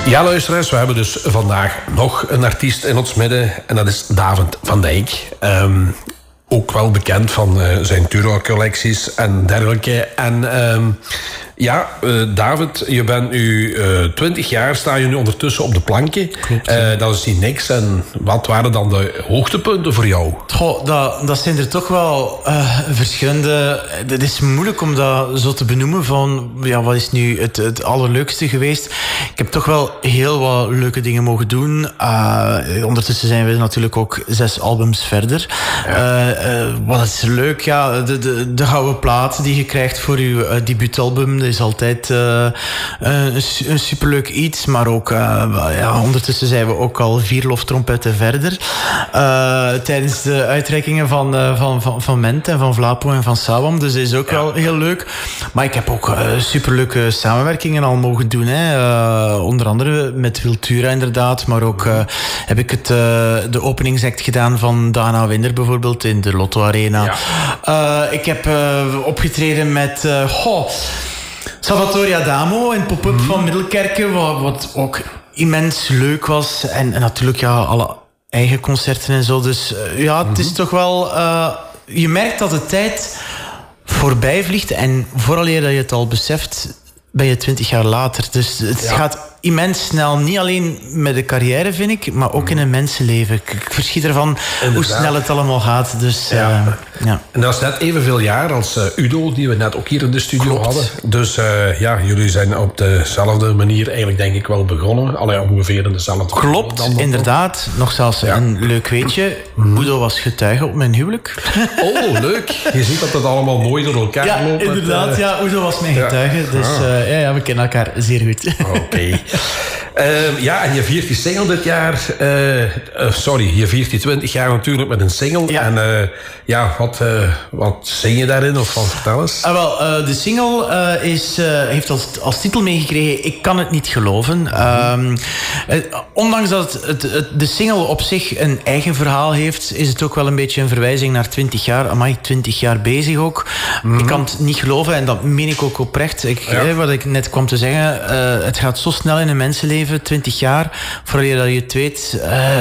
Ja, luisteraars, we hebben dus vandaag nog een artiest in ons midden. En dat is David van Dijk. Ook wel bekend van zijn Tura-collecties en dergelijke. En David, je bent nu 20 jaar, sta je nu ondertussen op de planken. Dat is niet niks. En wat waren dan de hoogtepunten voor jou? Goh, dat zijn er toch wel verschillende. Het is moeilijk om dat zo te benoemen van wat is nu het allerleukste geweest. Ik heb toch wel heel wat leuke dingen mogen doen. Ondertussen zijn we natuurlijk ook 6 albums verder. Wat is leuk? Ja, de gouden plaat die je krijgt voor je debuutalbum, dat is altijd een superleuk iets. Maar ook, ondertussen zijn we ook al 4 loftrompetten verder. Tijdens de uitreikingen van Ment en van Vlapo en van Sawam. Dus dat is ook wel heel leuk. Maar ik heb ook superleuke samenwerkingen al mogen doen. Onder andere met Wiltura inderdaad. Maar ook heb ik de openingsact gedaan van Dana Winder bijvoorbeeld in de Lotto Arena. Ja. Ik heb opgetreden met Salvatore Adamo in Pop-up van Middelkerken, wat ook immens leuk was. En natuurlijk alle eigen concerten en zo. Dus het is toch wel... je merkt dat de tijd voorbij vliegt en vooraleer dat je het al beseft, ben je 20 jaar later. Dus het gaat immens snel. Niet alleen met de carrière, vind ik, maar ook in een mensenleven. Ik verschiet ervan hoe snel het allemaal gaat. Dus, En dat is net evenveel jaar als Udo, die we net ook hier in de studio hadden. Dus jullie zijn op dezelfde manier eigenlijk denk ik wel begonnen. Ongeveer in dezelfde... Klopt, inderdaad. Nog zelfs een leuk weetje. Udo was getuige op mijn huwelijk. Oh, leuk. Je ziet dat het allemaal mooi door elkaar loopt. Inderdaad. Udo was mijn getuige. Dus we kennen elkaar zeer goed. Oké. En je viert die single dit jaar. Je viert die 20 jaar natuurlijk met een single. Ja. En wat zing je daarin? Of wat vertel eens? De single heeft als titel meegekregen Ik kan het niet geloven. Ondanks dat de single op zich een eigen verhaal heeft, is het ook wel een beetje een verwijzing naar 20 jaar. Amai, 20 jaar bezig ook. Ik kan het niet geloven en dat meen ik ook oprecht. Wat ik net kwam te zeggen, het gaat zo snel in een mensenleven, 20 jaar, voordat je het weet.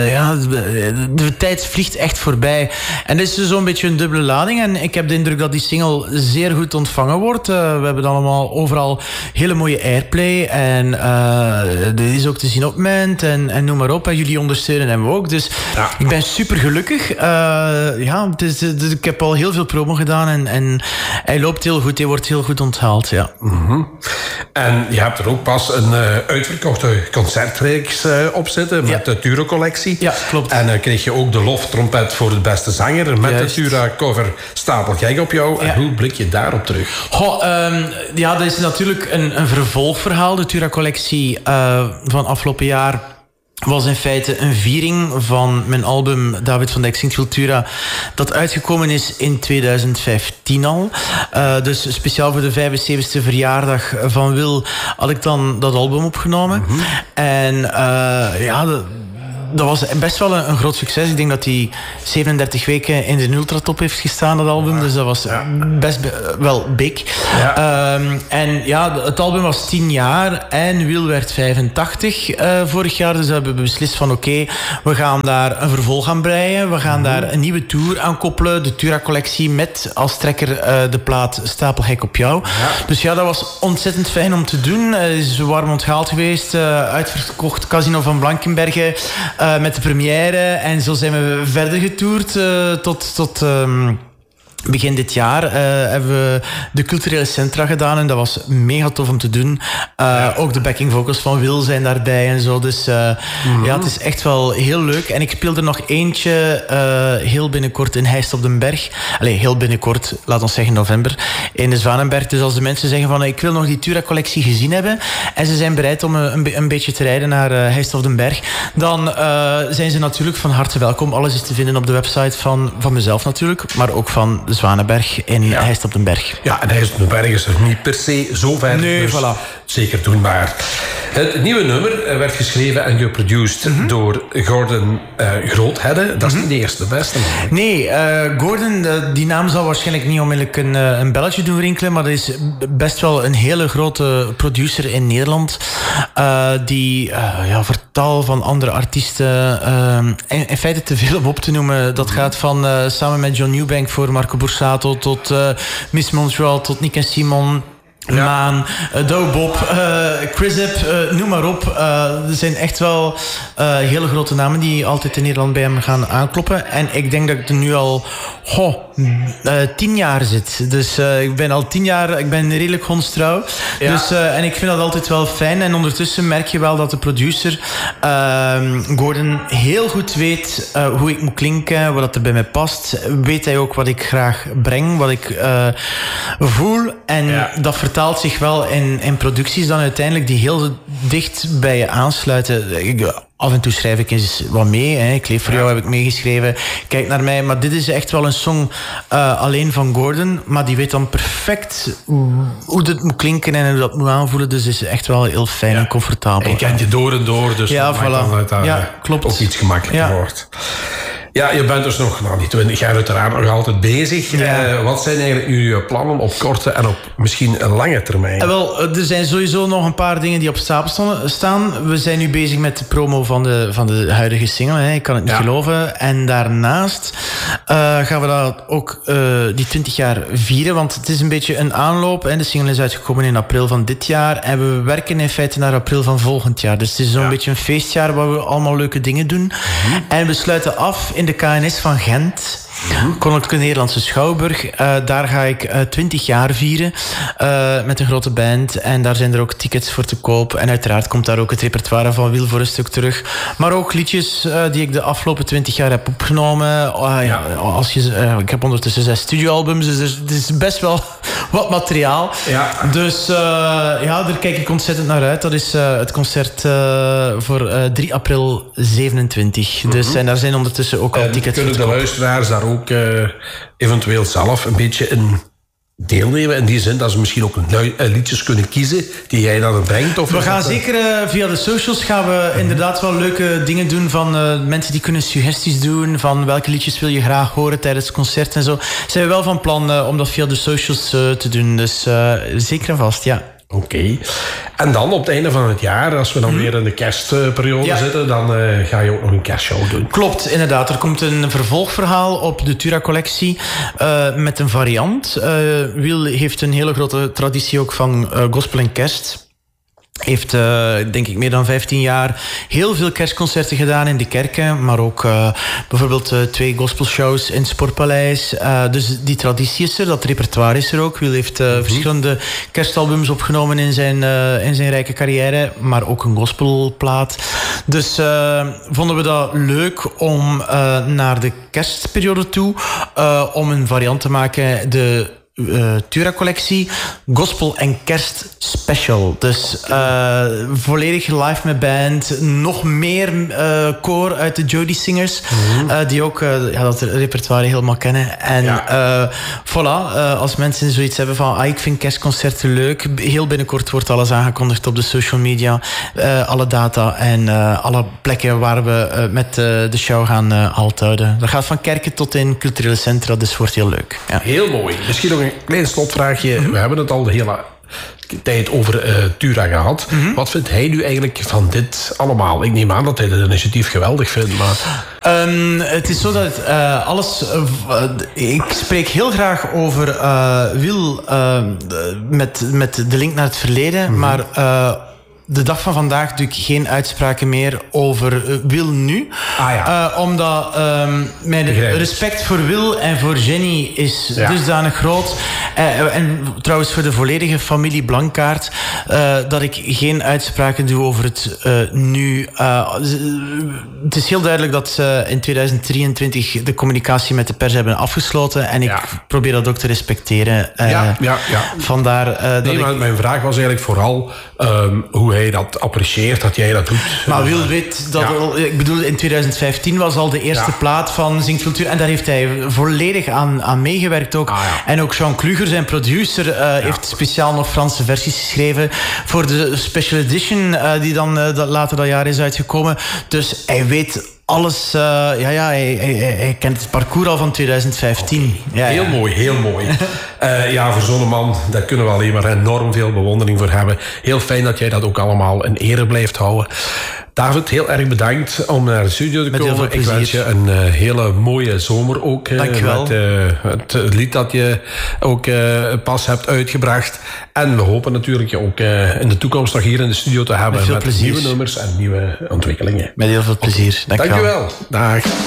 De tijd vliegt echt voorbij. En dat is dus zo'n beetje een dubbele lading. En ik heb de indruk dat die single zeer goed ontvangen wordt. We hebben allemaal overal hele mooie airplay. En dit is ook te zien op Ment en noem maar op. En jullie ondersteunen hem ook. Dus ik ben super gelukkig. Ik heb al heel veel promo gedaan. En hij loopt heel goed. Hij wordt heel goed onthaald. Ja. Mm-hmm. En je hebt er ook pas een uitverkochte concertreeks op zitten met de Tura-collectie. Ja, klopt. En dan kreeg je ook de loftrompet voor de beste zanger met de Tura-cover Stapelgek op jou. En hoe blik je daarop terug? Dat is natuurlijk een vervolgverhaal. De Tura-collectie van afgelopen jaar was in feite een viering van mijn album David van Dijk zingt Wiltura, dat uitgekomen is in 2015 al. Dus speciaal voor de 75e verjaardag van Wil had ik dan dat album opgenomen. Mm-hmm. En dat was best wel een groot succes. Ik denk dat hij 37 weken in de ultratop heeft gestaan, dat album. Dus dat was best wel big. Ja. Het album was 10 jaar en Wil werd 85 vorig jaar. Dus we hebben beslist van oké, we gaan daar een vervolg aan breien. We gaan daar een nieuwe tour aan koppelen. De Tura-collectie met als trekker de plaat Stapelgek op jou. Ja. Dus dat was ontzettend fijn om te doen. Het is warm onthaald geweest. Uitverkocht Casino van Blankenberge. Met de première. En zo zijn we verder getoerd tot begin dit jaar hebben we de culturele centra gedaan. En dat was mega tof om te doen. Ook de backing vocals van Wil zijn daarbij en zo. Dus het is echt wel heel leuk. En ik speel er nog eentje heel binnenkort in Heist op den Berg. Heel binnenkort, laat ons zeggen november. In de Zwanenberg. Dus als de mensen zeggen van ik wil nog die Tura-collectie gezien hebben. En ze zijn bereid om een beetje te rijden naar Heist op den Berg. Dan zijn ze natuurlijk van harte welkom. Alles is te vinden op de website van mezelf natuurlijk. Maar ook van de Zwanenberg in Heist op den Berg. Ja, en Heist op den Berg is er niet per se zo ver. Nee, dus voilà. Zeker doenbaar. Het nieuwe nummer werd geschreven en geproduced door Gordon Groothedde. Dat is niet de eerste beste. Nee, Gordon, die naam zal waarschijnlijk niet onmiddellijk een belletje doen rinkelen, maar dat is best wel een hele grote producer in Nederland. die vertaal van andere artiesten. In feite te veel om op te noemen. Dat gaat van samen met John Newbank voor Marco Borsato tot Miss Montreal, tot Nick en Simon. Maan, Douwe Bob, Chris-Ep, noem maar op. Er zijn echt wel hele grote namen die altijd in Nederland bij hem gaan aankloppen. En ik denk dat ik er nu al 10 jaar zit. Dus ik ben al 10 jaar, ik ben redelijk hondstrouw. Ja. Dus, en ik vind dat altijd wel fijn. En ondertussen merk je wel dat de producer Gordon heel goed weet hoe ik moet klinken, wat er bij mij past. Weet hij ook wat ik graag breng, wat ik voel. En dat vertaalt zich wel in producties dan uiteindelijk die heel dicht bij je aansluiten. Af en toe schrijf ik eens wat mee. Hè. Ik leef voor jou, heb ik meegeschreven. Kijk naar mij. Maar dit is echt wel een song alleen van Gordon. Maar die weet dan perfect hoe dit moet klinken en hoe dat moet aanvoelen. Dus het is echt wel heel fijn en comfortabel. En je kent je door en door. Dus ja, voilà. Klopt. Ook iets gemakkelijker wordt. Ja, je bent dus nog die 20 jaar uiteraard nog altijd bezig. Ja. Wat zijn eigenlijk nu je plannen op korte en op misschien een lange termijn? Er zijn sowieso nog een paar dingen die op stapel staan. We zijn nu bezig met de promo van de huidige single. Hè. Ik kan het niet geloven. En daarnaast gaan we dat ook die 20 jaar vieren. Want het is een beetje een aanloop. Hè. De single is uitgekomen in april van dit jaar. En we werken in feite naar april van volgend jaar. Dus het is zo'n beetje een feestjaar waar we allemaal leuke dingen doen. Mm-hmm. En we sluiten af in de KNS van Gent. Koninklijke Nederlandse Schouwburg. Daar ga ik 20 jaar vieren met een grote band. En daar zijn er ook tickets voor te koop. En uiteraard komt daar ook het repertoire van Wil voor een stuk terug. Maar ook liedjes die ik de afgelopen 20 jaar heb opgenomen. Ik heb ondertussen 6 studioalbums, dus het is best wel wat materiaal. Ja. Dus daar kijk ik ontzettend naar uit. Dat is het concert voor 3 april 27. Dus, en daar zijn ondertussen ook al tickets voor te koop. Kunnen de luisteraars daar ook eventueel zelf een beetje in deelnemen? In die zin dat ze misschien ook liedjes kunnen kiezen die jij dan brengt? Of we gaan zeker via de socials gaan we inderdaad wel leuke dingen doen van mensen die kunnen suggesties doen van welke liedjes wil je graag horen tijdens het concert en zo. Zijn we wel van plan om dat via de socials te doen. Dus zeker en vast, ja. Oké. En dan op het einde van het jaar, als we dan weer in de kerstperiode zitten, dan ga je ook nog een kerstshow doen. Klopt, inderdaad. Er komt een vervolgverhaal op de Tura-collectie met een variant. Wiel heeft een hele grote traditie ook van gospel en kerst. Heeft, denk ik, meer dan 15 jaar heel veel kerstconcerten gedaan in de kerken. Maar ook bijvoorbeeld 2 gospelshows in het Sportpaleis. Dus die traditie is er, dat repertoire is er ook. Wiel heeft verschillende kerstalbums opgenomen in zijn rijke carrière. Maar ook een gospelplaat. Dus vonden we dat leuk om naar de kerstperiode toe om een variant te maken. De Tura-collectie, gospel en kerst special. Dus volledig live met band. Nog meer koor uit de Jody Singers. Die ook dat repertoire helemaal kennen. En voilà, als mensen zoiets hebben van ik vind kerstconcerten leuk. Heel binnenkort wordt alles aangekondigd op de social media. Alle data en alle plekken waar we met de show gaan halt houden. Dat gaat van kerken tot in culturele centra, dus wordt heel leuk. Ja. Heel mooi. Misschien nog een klein slotvraagje. We hebben het al de hele tijd over Tura gehad. Wat vindt hij nu eigenlijk van dit allemaal? Ik neem aan dat hij het initiatief geweldig vindt, maar... het is zo dat alles... ik spreek heel graag over Wil met de link naar het verleden, maar... de dag van vandaag doe ik geen uitspraken meer over Wil nu. Omdat mijn respect voor Wil en voor Jenny is dusdanig groot. En trouwens voor de volledige familie Blankaart. Dat ik geen uitspraken doe over het nu. Het is heel duidelijk dat ze in 2023 de communicatie met de pers hebben afgesloten. En ik probeer dat ook te respecteren. Vandaar dat mijn vraag was eigenlijk vooral hoe hij dat apprecieert, dat jij dat doet. Maar Wil weet dat... Ik bedoel, in 2015 was al de eerste plaat van Zingt Cultuur. En daar heeft hij volledig aan meegewerkt ook. En ook Jean Kluger, zijn producer, heeft speciaal nog Franse versies geschreven voor de special edition die dan later dat jaar is uitgekomen. Dus hij weet alles... hij kent het parcours al van 2015. Okay. Heel mooi, heel mooi. Voor zo'n man, daar kunnen we alleen maar enorm veel bewondering voor hebben. Heel fijn dat jij dat ook allemaal in ere blijft houden. David, heel erg bedankt om naar de studio te komen. Ik wens je een hele mooie zomer ook. Dankjewel. Met het lied dat je ook pas hebt uitgebracht. En we hopen natuurlijk je ook in de toekomst nog hier in de studio te hebben. Met nieuwe nummers en nieuwe ontwikkelingen. Met heel veel plezier. Dankjewel. Dag.